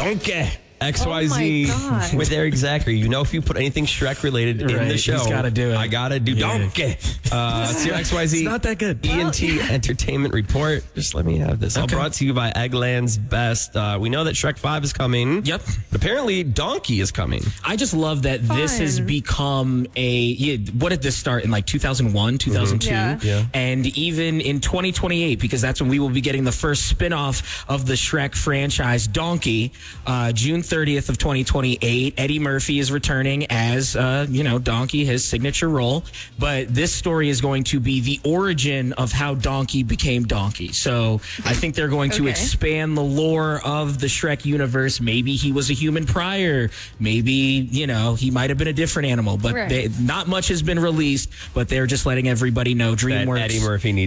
Donkey. XYZ Oh my God. with Eric Zachary. You know, if you put anything Shrek related in the show, He's gotta do it. I gotta do Donkey. It's your XYZ. It's not that good. ENT Entertainment Report. Just let me have this. All Okay. brought to you by Eggland's Best. We know that Shrek 5 is coming. Yep. But apparently, Donkey is coming. I just love that this has Fun. become what did this start in, like 2001, 2002? Yeah. And even in 2028, because that's when we will be getting the first spin-off of the Shrek franchise, Donkey, June 30th of 2028. Eddie Murphy is returning as, Donkey, his signature role. But this story is going to be the origin of how Donkey became Donkey. So I think they're going to Okay. expand the lore of the Shrek universe. Maybe he was a human prior. Maybe, he might have been a different animal. But Right. not much has been released, but they're just letting everybody know That DreamWorks. Eddie Murphy needs